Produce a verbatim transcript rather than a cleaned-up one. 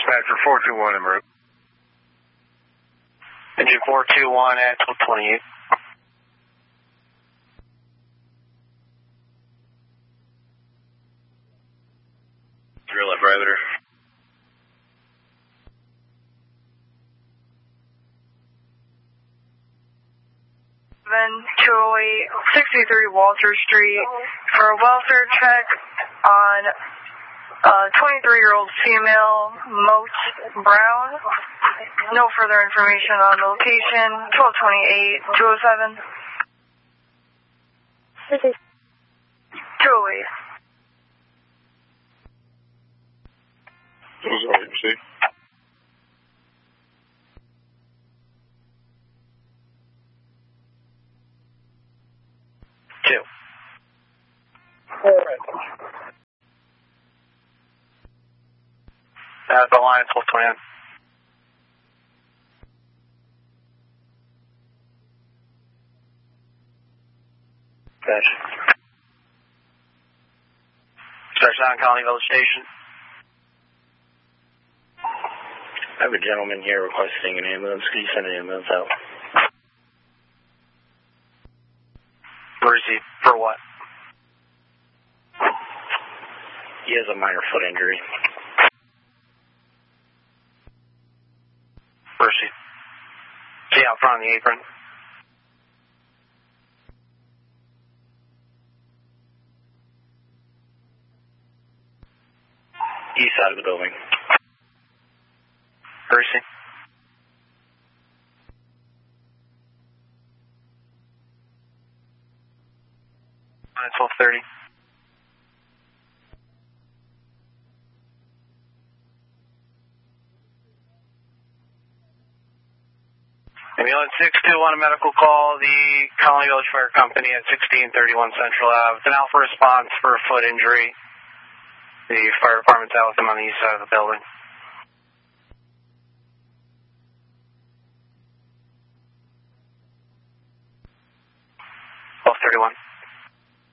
Dispatcher four two one en route. Engine four two one at twelve twenty-eight. Rear left riveter. two oh eight, sixty-three Walter Street for a welfare check on a twenty-three-year-old female, Moat Brown. No further information on the location. twelve twenty-eight, two oh seven. two oh eight. Who's R M C? Two. All right. Uh, the line twelve twenty-nine. Gotcha. Touchdown, Colony Village Station. I have a gentleman here requesting an ambulance. Could you send an ambulance out? Where is he? For what? He has a minor foot injury. Where is he? Is he out front on the apron? East side of the building. Where is he? On twelve thirty. Ambulance six two one, a medical call, the Colony Village Fire Company at sixteen thirty-one Central Avenue. It's an alpha response for a foot injury. The fire department's out with him on the east side of the building.